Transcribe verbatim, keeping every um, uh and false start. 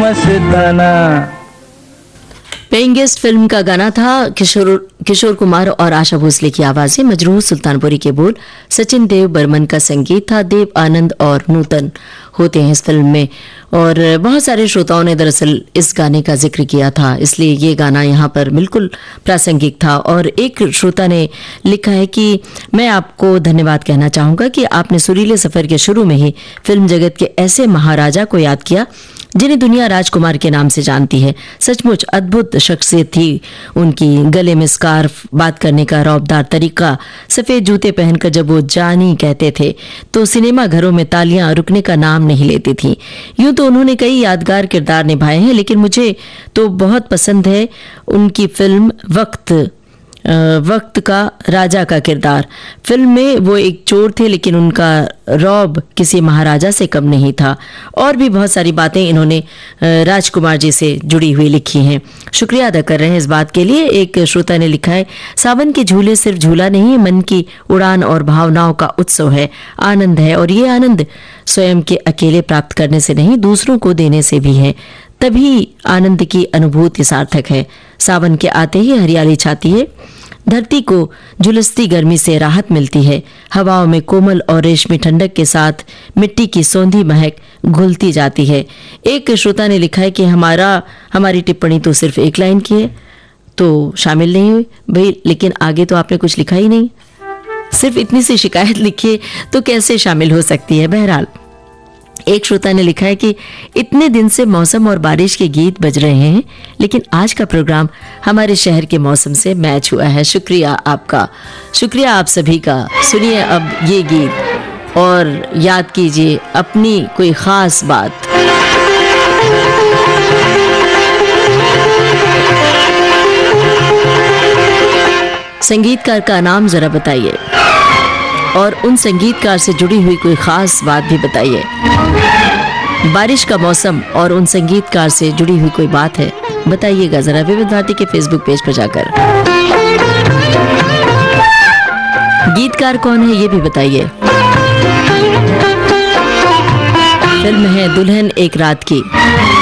मस्ताना। Paying guest film का गाना था। किशोर किशोर कुमार और आशा भोसले की आवाजें, मजरूह सुल्तानपुरी के बोल, सचिन देव बर्मन का संगीत था। देव आनंद और नूतन होते हैं इस फिल्म में, और बहुत सारे श्रोताओं ने दरअसल इस गाने का जिक्र किया था, इसलिए ये गाना यहाँ पर बिल्कुल प्रासंगिक था। और एक श्रोता ने लिखा है कि मैं आपको धन्यवाद कहना चाहूंगा कि आपने सुरीले सफर के शुरू में ही फिल्म जगत के ऐसे महाराजा को याद किया जिन्हें दुनिया राजकुमार के नाम से जानती है। सचमुच अद्भुत शख्सियत थी उनकी, गले में स्कार्फ, बात करने का रौबदार तरीका, सफेद जूते पहनकर जब वो जानी कहते थे तो सिनेमा घरों में तालियां रुकने का नाम नहीं लेती थी। यूं तो उन्होंने कई यादगार किरदार निभाए हैं, लेकिन मुझे तो बहुत पसंद है उनकी फिल्म वक्त वक्त का राजा का किरदार। फिल्म में वो एक चोर थे, लेकिन उनका रौब किसी महाराजा से कम नहीं था। और भी बहुत सारी बातें इन्होंने राजकुमार जी से जुड़ी हुई लिखी हैं। शुक्रिया अदा कर रहे हैं इस बात के लिए। एक श्रोता ने लिखा है, सावन के झूले सिर्फ झूला नहीं, मन की उड़ान और भावनाओं का उत्सव है, आनंद है। और ये आनंद स्वयं के अकेले प्राप्त करने से नहीं, दूसरों को देने से भी है, तभी आनंद की अनुभूति सार्थक है। सावन के आते ही हरियाली छाती है, धरती को झुलसती गर्मी से राहत मिलती है, हवाओं में कोमल और रेशमी ठंडक के साथ मिट्टी की सौंधी महक घुलती जाती है। एक श्रोता ने लिखा है कि हमारा हमारी टिप्पणी तो सिर्फ एक लाइन की है, तो शामिल नहीं हुई भाई, लेकिन आगे तो आपने कुछ लिखा ही नहीं, सिर्फ इतनी सी शिकायत लिखी तो कैसे शामिल हो सकती है। बहरहाल एक श्रोता ने लिखा है कि इतने दिन से मौसम और बारिश के गीत बज रहे हैं, लेकिन आज का प्रोग्राम हमारे शहर के मौसम से मैच हुआ है। शुक्रिया आपका, शुक्रिया आप सभी का। सुनिए अब ये गीत और याद कीजिए अपनी कोई खास बात। संगीतकार का नाम जरा बताइए और उन संगीतकार से जुड़ी हुई कोई खास बात भी बताइए। बारिश का मौसम और उन संगीतकार से जुड़ी हुई कोई बात है, बताइएगा जरा विविध भारती के फेसबुक पेज पर जाकर। गीतकार कौन है ये भी बताइए। फिल्म है दुल्हन एक रात की।